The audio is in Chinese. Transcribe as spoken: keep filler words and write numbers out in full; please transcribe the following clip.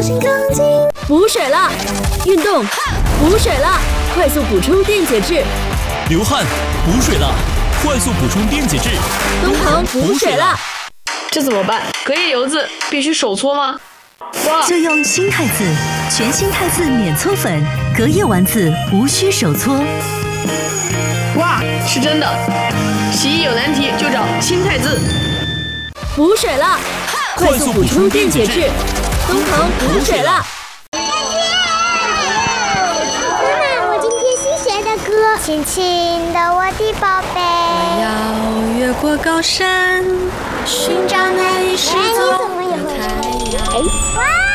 心钢筋。 补水了，运动，补水了，快速补充电解质。 流汗，补水了，快速补充电解质。 东恒补水了。 这怎么办？隔夜油渍必须手搓吗？哇！ 就用新汰渍，全新汰渍免搓粉，隔夜丸子无需手搓。 哇，是真的！洗衣有难题就找新汰渍。 补水了，快速补充电解质。东恒补水了。 妈妈，我今天新学的歌，亲亲的我的宝贝。 我要越过高山，寻找那一失踪的太阳。 哇！